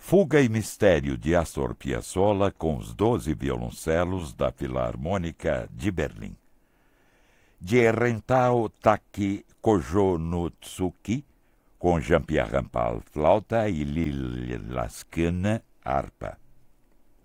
Fuga e Mistério de Astor Piazzolla com os 12 violoncelos da Filarmônica de Berlim. De Rentao Taki Kojo no Tsuki, com Jean-Pierre Rampal, flauta, e Lil Lascana, harpa.